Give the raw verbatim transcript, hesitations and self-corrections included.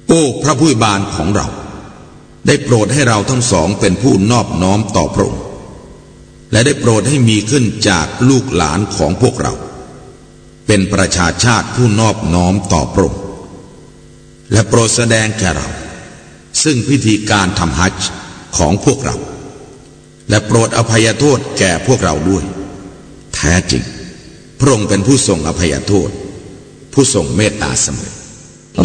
โอ้พระผู้อวยบานของเราได้โปรดให้เราทั้งสองเป็นผู้นอบน้อมต่อพระองค์และได้โปรดให้มีขึ้นจากลูกหลานของพวกเราเป็นประชาชาติผู้นอบน้อมต่อพระองค์และโปรดแสดงแก่เราซึ่งพิธีการทำฮัจญ์ของพวกเราและโปรดอภัยโทษแก่พวกเราด้วยแท้จริงพระองค์เป็นผู้ทรงอภัยโทษผู้ทรงเมตตาเสมอ